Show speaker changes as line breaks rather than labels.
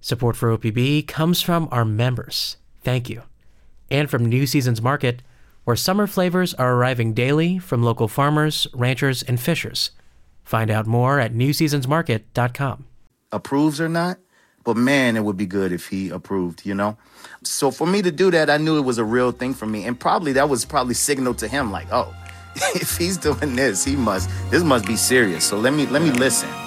Support for OPB comes from our members. Thank you. And from New Seasons Market, where summer flavors are arriving daily from local farmers, ranchers, and fishers. Find out more at newseasonsmarket.com.
Approves or not, but man, it would be good if he approved, you know? So for me to do that, I knew it was a real thing for me. And that was probably signal to him like, oh, if he's doing this, this must be serious. So let me listen.